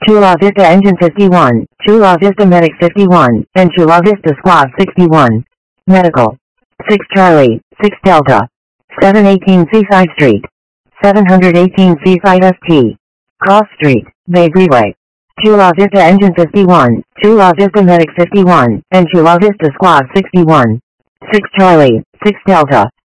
Chula Vista Engine 51, Chula Vista Medic 51, and Chula Vista Squad 61. Medical. 6 Charlie, 6 Delta. 718 Seaside Street. 718 Seaside ST. Cross Street, Bay Freeway. Chula Vista Engine 51, Chula Vista Medic 51, and Chula Vista Squad 61. 6 Charlie, 6 Delta.